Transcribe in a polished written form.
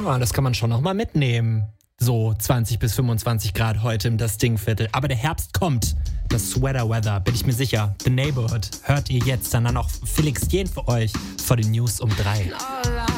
Ja, das kann man schon noch mal mitnehmen. So 20 bis 25 Grad heute im Das Ding-Viertel. Aber der Herbst kommt. Das Sweater Weather, bin ich mir sicher. The Neighborhood hört ihr jetzt. Dann auch Felix Jähn für euch vor den News um 3.